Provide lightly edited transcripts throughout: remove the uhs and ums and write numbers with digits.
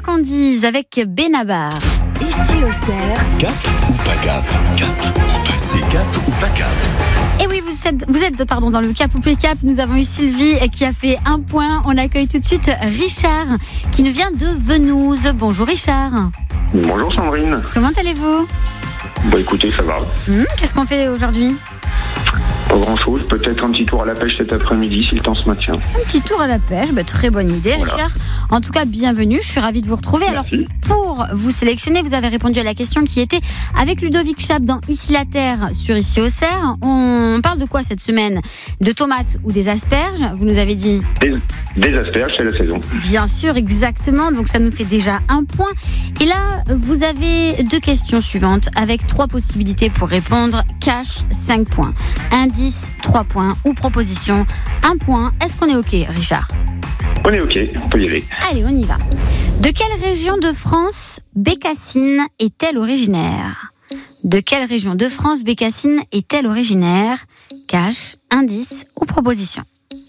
qu'on dise avec Benabar. Ici au cerf. Cap ou pas cap? Cap ou pas, c'est cap ou pas cap? Et oui, vous êtes dans le Cap ou pas cap. Nous avons eu Sylvie qui a fait un point. On accueille tout de suite Richard qui nous vient de Venouze. Bonjour Richard. Bonjour Sandrine. Comment allez-vous? Bah écoutez, ça va. Qu'est-ce qu'on fait aujourd'hui? Pas grand-chose, peut-être un petit tour à la pêche cet après-midi si le temps se maintient. Un petit tour à la pêche, très bonne idée Voilà. Richard. En tout cas, bienvenue, je suis ravie de vous retrouver. Merci. Alors, pour vous sélectionner, vous avez répondu à la question qui était avec Ludovic Chap dans Ici la Terre sur Ici au Cerf. On parle de quoi cette semaine? De tomates ou des asperges? Vous nous avez dit Des asperges, c'est la saison. bien sûr, exactement, donc ça nous fait déjà un point. Et là, vous avez deux questions suivantes avec 3 possibilités pour répondre. Cash, 5 points. Indice, 3 points. Ou proposition, 1 point. Est-ce qu'on est OK, Richard? On est ok, on peut y aller. Allez, on y va. De quelle région de France Bécassine est-elle originaire? De quelle région de France Bécassine est-elle originaire? Cash, indice ou proposition?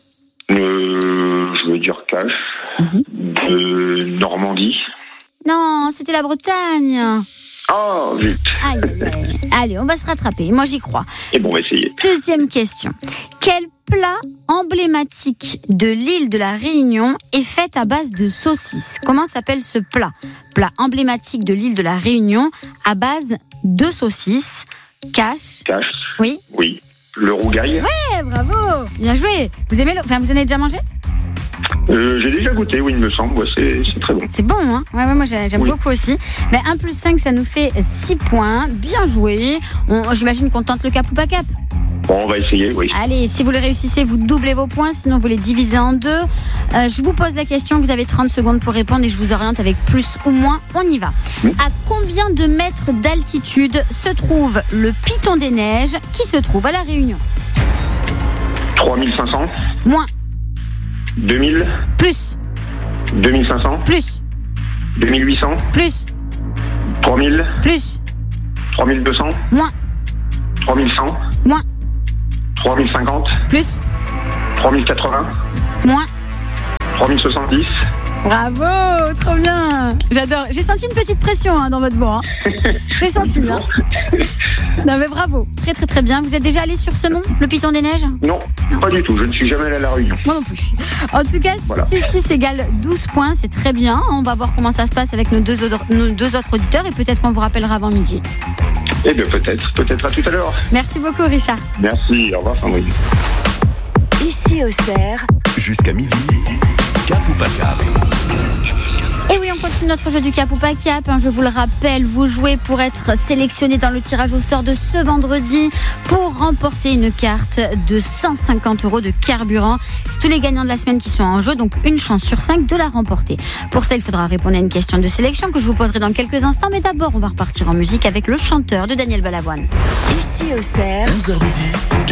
Je veux dire cash. De Normandie. Non, c'était la Bretagne. Oh, vite. Aïe, aïe, aïe. Allez, on va se rattraper. Moi, j'y crois. Et bon, on va essayer. Deuxième question. Quel plat emblématique de l'île de la Réunion est fait à base de saucisses? Comment s'appelle ce plat? Plat emblématique de l'île de la Réunion à base de saucisses. Cash. Cash. Oui. Oui. Le rougail. Eh, bravo. Bien joué. Vous aimez vous en avez déjà mangé? J'ai déjà goûté, oui, il me semble. Ouais, c'est très bon. C'est bon, hein? Ouais, moi j'aime Oui. beaucoup aussi. 1 plus 5, ça nous fait 6 points. Bien joué. J'imagine qu'on tente le cap ou pas cap. Bon, on va essayer, oui. Allez, si vous le réussissez, vous doublez vos points, sinon vous les divisez en 2. Je vous pose la question, vous avez 30 secondes pour répondre et je vous oriente avec plus ou moins. On y va. À combien de mètres d'altitude se trouve le Piton des Neiges qui se trouve à La Réunion? 3500. Moins. 2000. Plus. 2500. Plus. 2800. Plus. 3000. Plus. 3200. Moins. 3100. Moins. 3050. Plus. 3080. Moins. 3070. Bravo, trop bien. J'adore. J'ai senti une petite pression dans votre voix. J'ai senti. Hein. Non mais bravo, très très très bien. Vous êtes déjà allé sur ce mont, le Piton des Neiges? Non, pas du tout. Je ne suis jamais allé à La Réunion. Moi non plus. En tout cas, Voilà. 6 égale 12 points, c'est très bien. On va voir comment ça se passe avec nos deux autres auditeurs et peut-être qu'on vous rappellera avant midi. Eh bien, peut-être à tout à l'heure. Merci beaucoup, Richard. Merci, au revoir Sandrine. Ici au cerf. Jusqu'à midi. Cap ou pas cap? Et oui, on continue notre jeu du cap ou pas cap. Je vous le rappelle, vous jouez pour être sélectionné dans le tirage au sort de ce vendredi pour remporter une carte de 150 € de carburant. C'est tous les gagnants de la semaine qui sont en jeu, donc une chance sur 5 de la remporter. Pour ça, il faudra répondre à une question de sélection que je vous poserai dans quelques instants. Mais d'abord, on va repartir en musique avec le chanteur de Daniel Balavoine. Ici au cerf. 11h midi.